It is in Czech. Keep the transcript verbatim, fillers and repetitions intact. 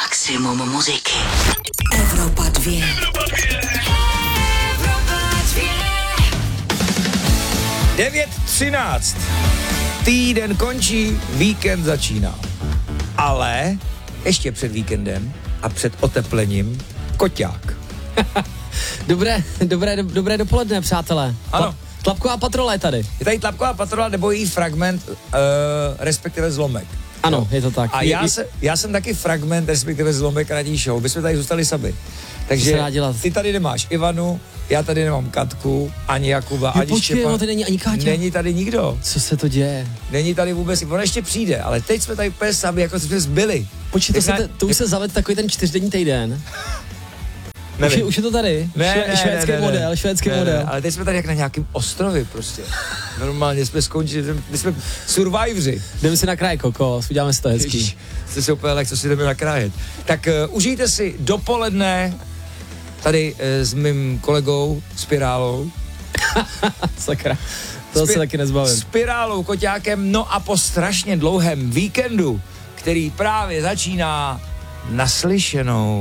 Maximum muziky. Evropa dvě. devět třináct. Týden končí, víkend začíná. Ale ještě před víkendem a před oteplením koťák. Dobré, dobré, dobré dopoledne, přátelé. Ano. Tlapková patrola je tady. Je tady tlapková patrola nebo její fragment, uh, respektive zlomek. Ano, Jo. je to tak. A je, já, je, se, já jsem taky fragment, respektive zlomek radní show. My jsme tady zůstali sami. Takže ty tady nemáš Ivanu, já tady nemám Katku, ani Jakuba, jo, ani počkej, Štěpán. jo, tady není ani Káťa. Není tady nikdo. Co se to děje? Není tady vůbec, ona ještě přijde, ale teď jsme tady úplně sami, jako jsme zbyli. Počkej, to, Jak se, na- te, to už se zaved takový ten čtyřdenní týden. Už je, už je to tady? Ne, Šve, ne, švédský ne, ne, model, ne. švédský ne, model. Ne, ale teď jsme tady jak na nějakém ostrově prostě. Normálně jsme skončili, my jsme survivři. Jdeme si na kraj kokos, uděláme si to hezký. Ježiš, jste si úplně jak co si jdeme nakrájet. Tak uh, užijte si dopoledne tady uh, s mým kolegou Spirálou. Sakra, to Spi- se taky nezbavím. Spirálou, Koťákem, no a po strašně dlouhém víkendu, který právě začíná naslyšenou.